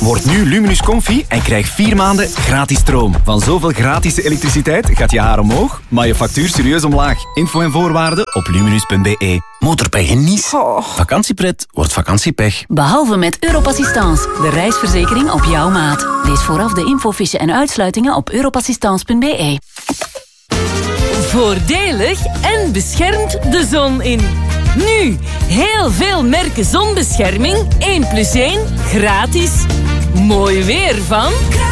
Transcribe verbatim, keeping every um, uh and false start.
Word nu Luminus Comfy en krijg vier maanden gratis stroom. Van zoveel gratis elektriciteit gaat je haar omhoog, maar je factuur serieus omlaag. Info en voorwaarden op luminus punt b e. Motorpech en Nice. Oh. Vakantiepret wordt vakantiepech. Behalve met Europassistance, de reisverzekering op jouw maat. Lees vooraf de infofiche en uitsluitingen op europassistance punt b e. Voordelig en beschermt de zon in. Nu, heel veel merken zonbescherming, één plus één, gratis. Mooi weer van...